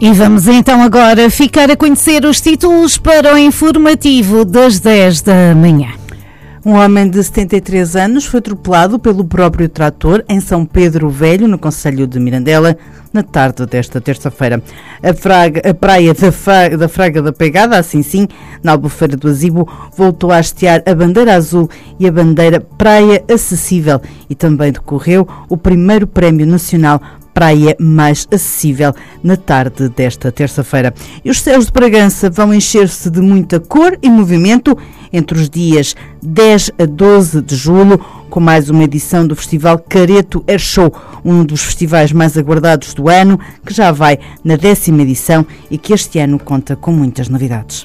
E vamos então agora ficar a conhecer os títulos para o informativo das 10 da manhã. Um homem de 73 anos foi atropelado pelo próprio trator em São Pedro Velho, no concelho de Mirandela, na tarde desta terça-feira. A praia da Fraga da Pegada, assim sim, na Albufeira do Azibo, voltou a hastear a bandeira azul e a bandeira Praia Acessível, e também decorreu o primeiro Prémio Nacional Praia Mais Acessível na tarde desta terça-feira. E os céus de Bragança vão encher-se de muita cor e movimento entre os dias 10 a 12 de julho, com mais uma edição do Festival Careto Air Show, um dos festivais mais aguardados do ano, que já vai na 10ª edição e que este ano conta com muitas novidades.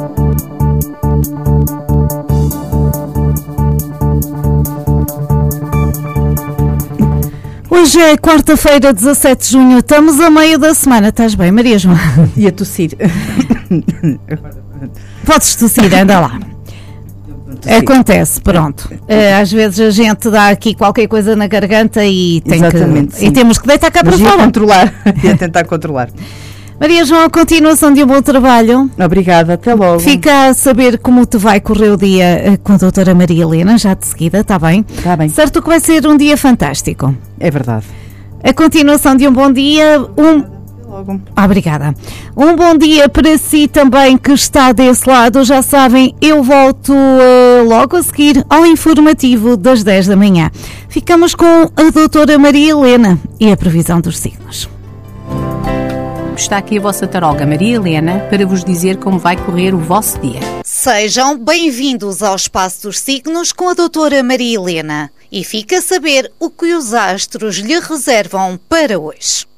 Hoje é quarta-feira, 17 de junho, estamos a meio da semana. Estás bem, Maria João? E a tossir. Podes tossir, anda lá. Acontece, pronto. Às vezes a gente dá aqui qualquer coisa na garganta e, e temos que deitar cá para fora. Controlar, e tentar controlar. Maria João, a continuação de um bom trabalho. Obrigada, até logo. Fica a saber como te vai correr o dia com a doutora Maria Helena, já de seguida, está bem? Está bem. Certo que vai ser um dia fantástico. É verdade. A continuação de um bom dia, logo. Obrigada. Um bom dia para si também que está desse lado. Já sabem, eu volto logo a seguir ao informativo das 10 da manhã. Ficamos com a doutora Maria Helena e a previsão dos signos. Está aqui a vossa taróloga Maria Helena para vos dizer como vai correr o vosso dia. Sejam bem-vindos ao Espaço dos Signos com a doutora Maria Helena e fica a saber o que os astros lhe reservam para hoje.